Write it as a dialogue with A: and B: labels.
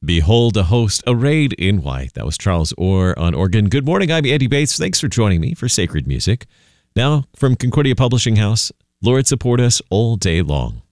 A: Behold a host arrayed in white. That was Charles Orr on organ. Good morning, I'm Andy Bates. Thanks for joining me for Sacred Music. Now, from Concordia Publishing House, Lord support us all day long.